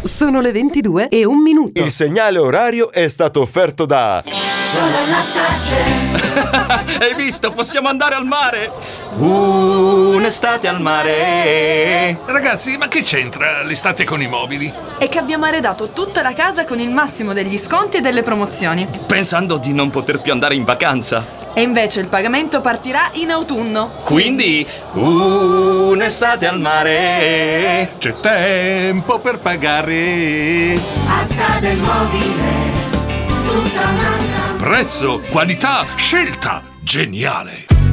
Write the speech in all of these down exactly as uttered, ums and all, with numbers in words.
Sono le ventidue e un minuto. Il segnale orario è stato offerto da Solo la Stace. Hai visto? Possiamo andare al mare. Uh, un'estate al mare. Ragazzi, ma che c'entra l'estate con i mobili? È che abbiamo arredato tutta la casa con il massimo degli sconti e delle promozioni, Pensando di non poter più andare in vacanza. e invece il pagamento partirà in autunno. Quindi, uh, un'estate al mare. C'è tempo per pagare. Asta del mobile, tutta un'altra. Prezzo, qualità, scelta. Geniale.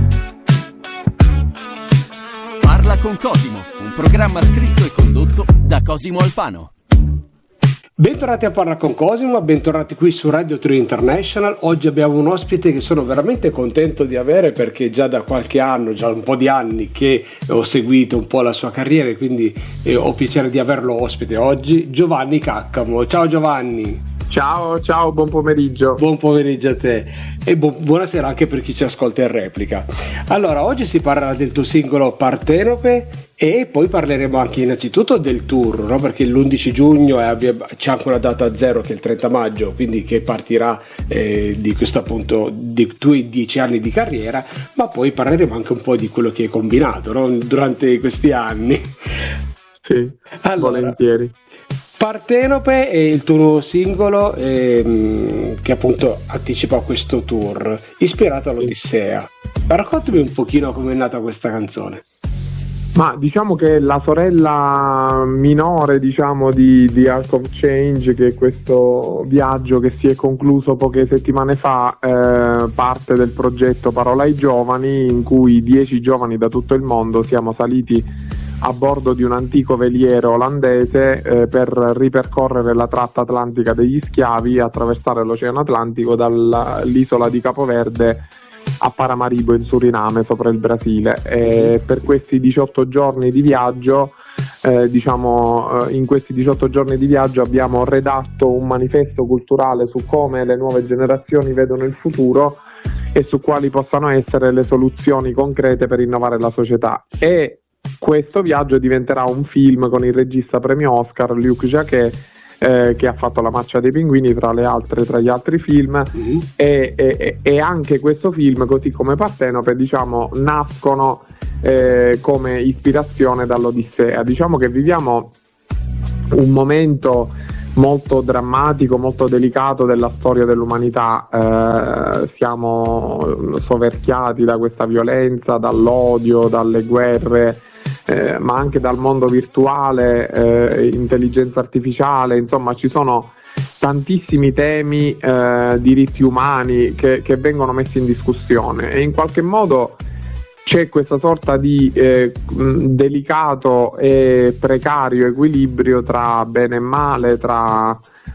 Parla con Cosimo, un programma scritto e condotto da Cosimo Alfano. Bentornati a Parla con Cosimo, bentornati qui su Radio True International. Oggi abbiamo un ospite che sono veramente contento di avere, perché già da qualche anno, già un po' di anni che ho seguito un po' la sua carriera e quindi eh, ho piacere di averlo ospite oggi, Giovanni Caccamo. Ciao Giovanni. Ciao, ciao, buon pomeriggio. Buon pomeriggio a te e bu- buonasera anche per chi ci ascolta in replica. Allora, oggi si parla del tuo singolo Partenope e poi parleremo anche innanzitutto del tour, no? Perché l'undici giugno è, c'è anche una data zero che è il trenta maggio, quindi che partirà eh, di questo appunto di tuoi dieci anni di carriera, ma poi parleremo anche un po' di quello che hai combinato, no? Durante questi anni. Sì, allora, volentieri. Partenope è il tuo nuovo singolo ehm, che appunto anticipa questo tour, ispirato all'Odissea. Raccontami un pochino come è nata questa canzone. Ma diciamo che la sorella minore, diciamo, di, di Arc of Change, che è questo viaggio che si è concluso poche settimane fa, eh, parte del progetto Parola ai Giovani, in cui dieci giovani da tutto il mondo siamo saliti a bordo di un antico veliero olandese eh, per ripercorrere la tratta atlantica degli schiavi e attraversare l'Oceano Atlantico dall'isola di Capoverde a Paramaribo in Suriname, sopra il Brasile. E per questi diciotto giorni di viaggio, eh, diciamo, eh, in questi diciotto giorni di viaggio abbiamo redatto un manifesto culturale su come le nuove generazioni vedono il futuro e su quali possano essere le soluzioni concrete per innovare la società. E questo viaggio diventerà un film con il regista premio Oscar Luc Jacquet, eh, che ha fatto La Marcia dei Pinguini tra le altre tra gli altri film, mm-hmm. e, e, e anche questo film, così come Partenope, diciamo, nascono eh, come ispirazione dall'Odissea. Diciamo che viviamo un momento molto drammatico, molto delicato della storia dell'umanità. Eh, siamo soverchiati da questa violenza, dall'odio, dalle guerre, Eh, ma anche dal mondo virtuale, eh, intelligenza artificiale, insomma ci sono tantissimi temi, eh, diritti umani che, che vengono messi in discussione, e in qualche modo c'è questa sorta di eh, delicato e precario equilibrio tra bene e male, tra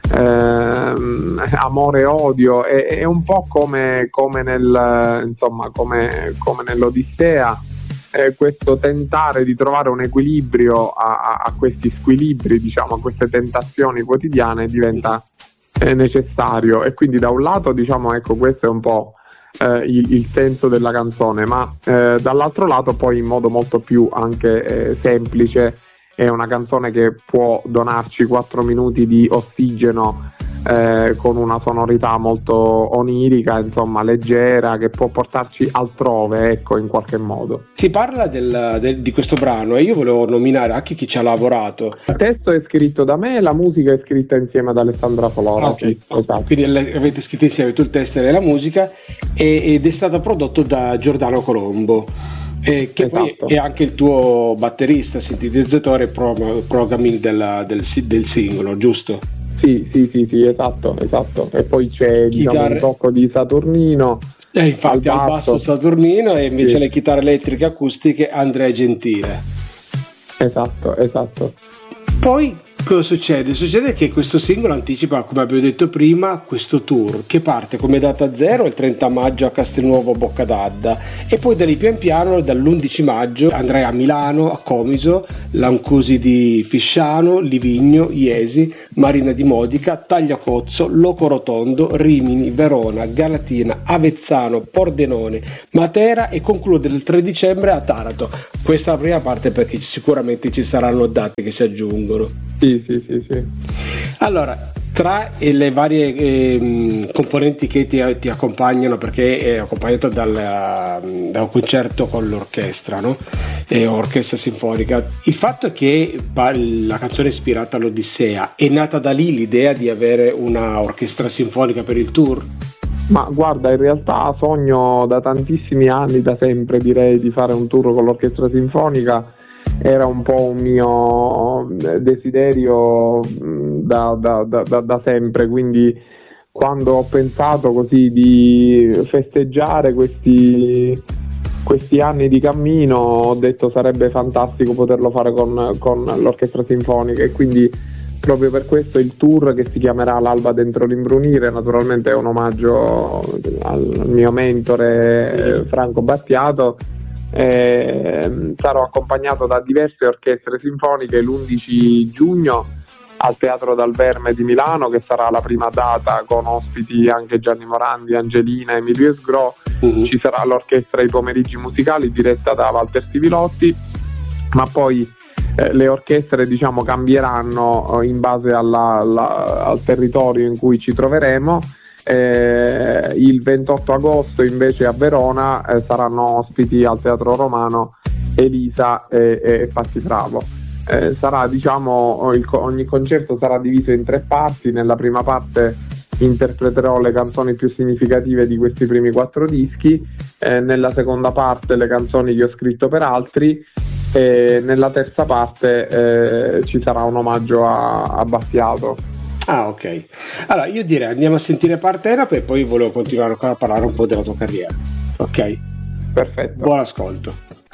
eh, amore e odio. È, è un po' come, come, nel, insomma, come, come nell'Odissea. Eh, questo tentare di trovare un equilibrio a, a, a questi squilibri, diciamo, a queste tentazioni quotidiane diventa eh, necessario, e quindi da un lato, diciamo, ecco, questo è un po' eh, il, il senso della canzone, ma eh, dall'altro lato poi in modo molto più anche eh, semplice è una canzone che può donarci quattro minuti di ossigeno eh, con una sonorità molto onirica, insomma leggera, che può portarci altrove, ecco, in qualche modo. Si parla del, del, di questo brano e io volevo nominare anche chi ci ha lavorato. Il testo è scritto da me e la musica è scritta insieme ad Alessandra Folora. Ah, okay. Esatto. Quindi avete scritto insieme tu il testo e la musica, e, ed è stato prodotto da Giordano Colombo. Eh, che esatto. Poi è anche il tuo batterista, sintetizzatore e pro, programming della, del, del singolo, giusto? Sì, sì, sì, sì, esatto, esatto. E poi c'è, diciamo, un tocco di Saturnino. Eh, infatti al basso, al basso Saturnino, e invece sì, le chitarre elettriche acustiche Andrea Gentile. Esatto, esatto. Poi cosa succede? Succede che questo singolo anticipa, come abbiamo detto prima, questo tour che parte come data zero il trenta maggio a Castelnuovo Boccadadda, e poi da lì pian piano dall'undici maggio andrai a Milano, a Comiso, Lancusi di Fisciano, Livigno, Iesi, Marina di Modica, Tagliacozzo, Locorotondo, Rimini, Verona, Galatina, Avezzano, Pordenone, Matera, e conclude il tre dicembre a Taranto. Questa è la prima parte, perché sicuramente ci saranno date che si aggiungono. Sì, sì, sì, sì. Allora, tra le varie eh, componenti che ti, ti accompagnano, perché è accompagnato dal, da un concerto con l'orchestra, no? E orchestra sinfonica, il fatto che la canzone è ispirata all'Odissea, è nata da lì l'idea di avere una orchestra sinfonica per il tour? Ma guarda, in realtà sogno da tantissimi anni, da sempre direi, di fare un tour con l'orchestra sinfonica. Era un po' un mio desiderio da, da, da, da sempre, quindi quando ho pensato così di festeggiare questi, questi anni di cammino, ho detto sarebbe fantastico poterlo fare con, con l'orchestra sinfonica, e quindi proprio per questo il tour, che si chiamerà L'alba dentro l'imbrunire, naturalmente è un omaggio al mio mentore Franco Battiato. Eh, sarò accompagnato da diverse orchestre sinfoniche l'undici giugno al Teatro Dal Verme di Milano, che sarà la prima data, con ospiti anche Gianni Morandi, Angelina, Emilio Esgro. Uh-huh. Ci sarà l'orchestra I Pomeriggi Musicali diretta da Walter Stivilotti, ma poi eh, le orchestre diciamo cambieranno eh, in base alla, alla, al territorio in cui ci troveremo. Eh, il ventotto agosto invece a Verona eh, saranno ospiti al Teatro Romano Elisa e, e Patti Bravo. Eh, sarà diciamo il, ogni concerto sarà diviso in tre parti. Nella prima parte interpreterò le canzoni più significative di questi primi quattro dischi, eh, nella seconda parte le canzoni che ho scritto per altri, e nella terza parte eh, ci sarà un omaggio a, a Battiato. Ah, ok. Allora io direi andiamo a sentire Partena, e poi volevo continuare ancora a parlare un po' della tua carriera. Ok? Perfetto. Buon ascolto.